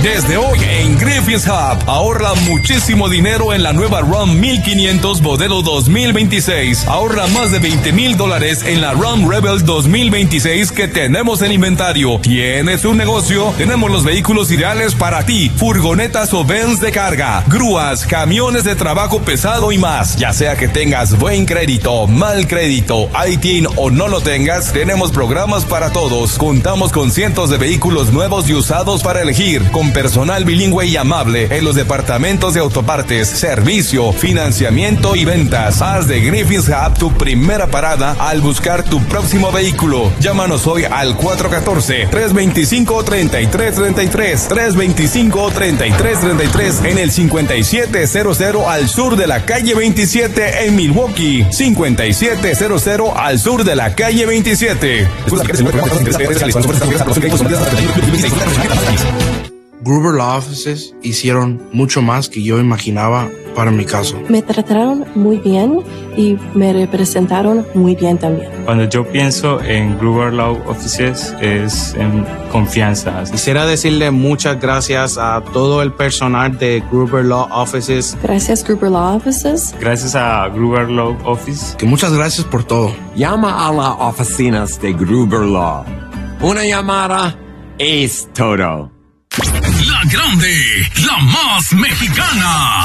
Desde hoy en Griffiths Hub, ahorra muchísimo dinero en la nueva Ram 1500 modelo 2026. Ahorra más de $20,000 en la Ram Rebel 2026 que tenemos en inventario. ¿Tienes un negocio? Tenemos los vehículos ideales para ti. Furgonetas o vans de carga, grúas, camiones de trabajo pesado y más. Ya sea que tengas buen crédito, mal crédito, ITIN o no lo tengas, tenemos programas para todos. Contamos con cientos de vehículos nuevos y usados para elegir, con personal bilingüe y amable en los departamentos de autopartes, servicio, financiamiento y ventas. Haz de Griffiths Hub tu primera parada al buscar tu próximo vehículo. Llámanos hoy al 414-325-3333, 325-3333 en el 5700 al sur de la calle 27 en Milwaukee. 5700 al sur de la calle 27. Gruber Law Offices hicieron mucho más que yo imaginaba para mi caso. Me trataron muy bien y me representaron muy bien también. Cuando yo pienso en Gruber Law Offices es en confianza. Quisiera decirle muchas gracias a todo el personal de Gruber Law Offices. Gracias Gruber Law Offices. Gracias a Gruber Law Office. Que muchas gracias por todo. Llama a las oficinas de Gruber Law. Una llamada es todo. La grande, la más mexicana.